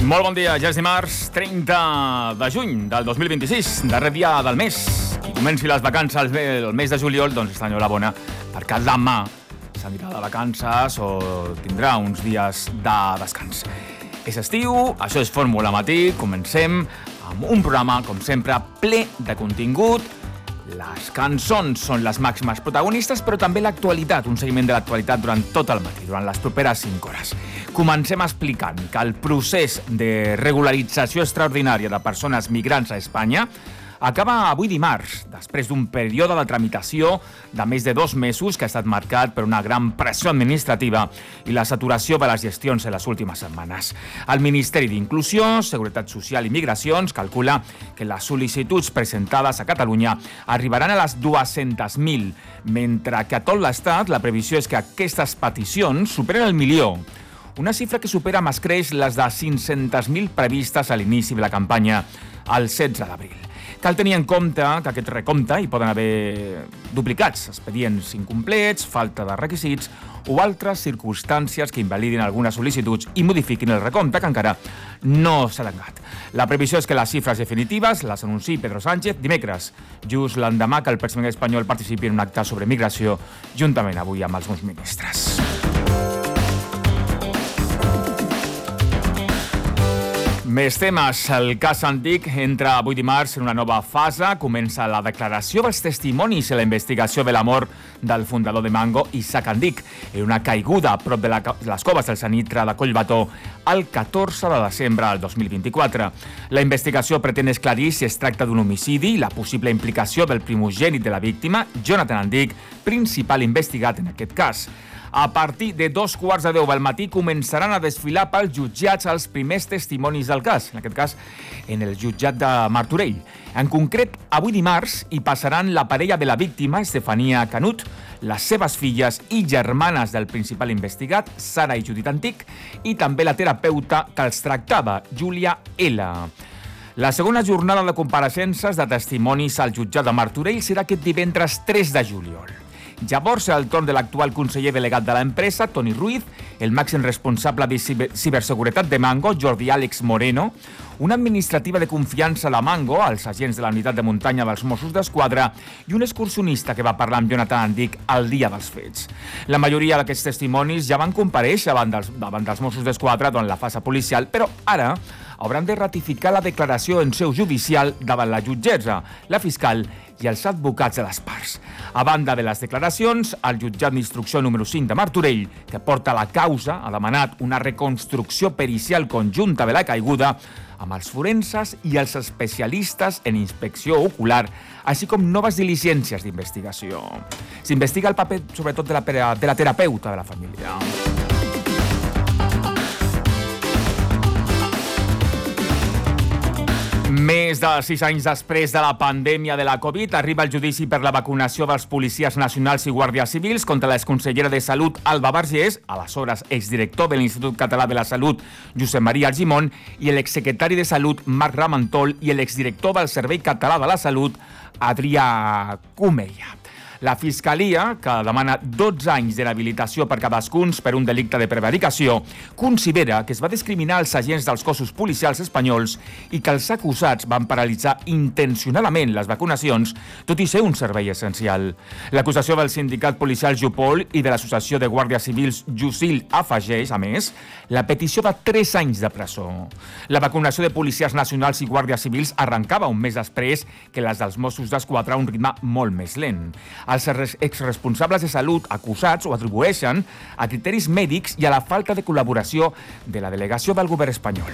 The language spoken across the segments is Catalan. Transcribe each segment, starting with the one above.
Molt bon dia, ja és dimarts 30 de juny del 2026, darrer dia del mes. Qui comenci les vacances el mes de juliol, doncs està enhorabona, perquè demà s'anirà de vacances o tindrà uns dies de descans. És estiu, això és Fórmula Matí, comencem amb un programa, com sempre, ple de contingut. Les cançons són les màximes protagonistes, però també l'actualitat, un seguiment de l'actualitat durant tot el matí, durant les properes 5 hores. Comencem explicant que el procés de regularització extraordinària de persones migrants a Espanya acaba avui dimarts, després d'un període de tramitació de més de 2 mesos que ha estat marcat per una gran pressió administrativa i la saturació de les gestions en les últimes setmanes. El Ministeri d'Inclusió, Seguretat Social i Migracions calcula que les sol·licituds presentades a Catalunya arribaran a les 200.000, mentre que a tot l'Estat la previsió és que aquestes peticions superen el 1.000.000. Una xifra que supera amb escreix les de 500.000 previstes a l'inici de la campanya el 16 d'abril. Cal tenir en compte que aquest recompte hi poden haver duplicats, expedients incomplets, falta de requisits o altres circumstàncies que invalidin algunes sol·licituds i modifiquin el recompte que encara no s'ha tancat. La previsió és que les xifres definitives les anunciï Pedro Sánchez dimecres, just l'endemà que el president espanyol participi en un acte sobre migració, juntament avui amb els seus ministres. Més temes. El cas Antic entra avui dimarts en una nova fase. Comença la declaració dels testimonis i la investigació de la mort del fundador de Mango, Isaac Andic, en una caiguda a prop de les coves del Sanitre de Collbató el 14 de desembre del 2024. La investigació pretén esclarir si es tracta d'un homicidi i la possible implicació del primogènit de la víctima, Jonathan Andic, principal investigat en aquest cas. A partir de 2:15 del matí començaran a desfilar pels jutjats els primers testimonis del cas, en aquest cas en el jutjat de Martorell. En concret, avui dimarts hi passaran la parella de la víctima, Estefania Canut, les seves filles i germanes del principal investigat, Sara i Judit Antic, i també la terapeuta que els tractava, Júlia L. La segona jornada de compareixences de testimonis al jutjat de Martorell serà aquest divendres 3 de juliol. Llavors serà el torn de l'actual conseller delegat de l'empresa, Toni Ruiz, el màxim responsable de ciberseguretat de Mango, Jordi Àlex Moreno, una administrativa de confiança de Mango, els agents de la unitat de muntanya dels Mossos d'Esquadra i un excursionista que va parlar amb Jonathan Andic el dia dels fets. La majoria d'aquests testimonis ja van comparèixer davant dels Mossos d'Esquadra durant la fase policial, però ara hauran de ratificar la declaració en seu judicial davant la jutgessa, la fiscal i els advocats de les parts. A banda de les declaracions, el jutjat d'instrucció número 5 de Martorell, que porta la causa, ha demanat una reconstrucció pericial conjunta de la caiguda amb els forenses i els especialistes en inspecció ocular, així com noves diligències d'investigació. S'investiga el paper, sobretot, de la terapeuta de la família. Més de 6 anys després de la pandèmia de la Covid, arriba el judici per la vacunació dels policies nacionals i guàrdies civils contra l'exconsellera de Salut, Alba Vergés, aleshores exdirector de l'Institut Català de la Salut, Josep Maria Argimon, i l'exsecretari de Salut, Marc Ramentol, i l'exdirector del Servei Català de la Salut, Adrià Comella. La Fiscalia, que demana 12 anys d'inhabilitació per cadascun per un delicte de prevaricació, considera que es va discriminar els agents dels cossos policials espanyols i que els acusats van paralitzar intencionadament les vacunacions, tot i ser un servei essencial. L'acusació del sindicat policial Jupol i de l'Associació de Guàrdies Civils Jusil afegeix, a més, la petició de 3 anys de presó. La vacunació de policies nacionals i guàrdies civils arrencava un mes després que les dels Mossos d'Esquadra a un ritme molt més lent. Els exresponsables de salut acusats ho atribueixen a criteris mèdics i a la falta de col·laboració de la delegació del govern espanyol.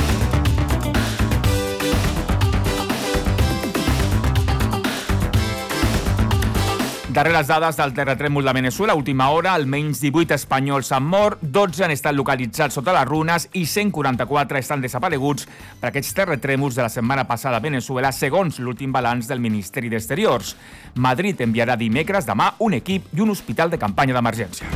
Darreres dades del terratrèmol de Veneçuela, a última hora, almenys 18 espanyols han mort, 12 han estat localitzats sota les runes i 144 estan desapareguts per aquests terratrèmols de la setmana passada a Veneçuela, segons l'últim balanç del Ministeri d'Exteriors. Madrid enviarà dimecres demà un equip i un hospital de campanya d'emergència.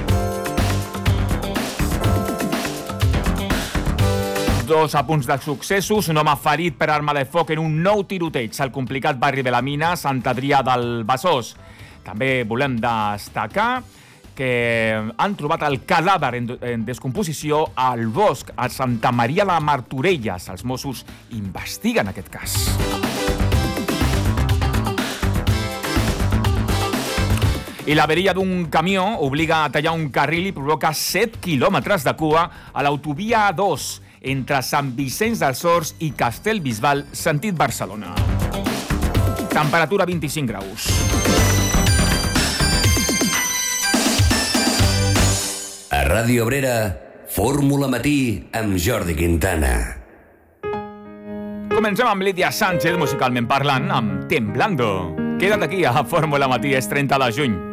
Dos apunts de successos. Un home ferit per arma de foc en un nou tiroteig al complicat barri de la Mina, Sant Adrià del Besòs. També volem destacar que han trobat el cadàver en descomposició al bosc a Santa Maria la Martorelles. Els Mossos investiguen aquest cas. I l'averia d'un camió obliga a tallar un carril i provoca 7 quilòmetres de cua a l'autovia A2 entre Sant Vicenç dels Horts i Castellbisbal, sentit Barcelona. Temperatura 25 graus. A Ràdio Obrera, Fórmula Matí amb Jordi Quintana. Comencem amb Lídia Sánchez, musicalment parlant, amb Temblando. Queda't aquí a Fórmula Matí, és 30 de juny.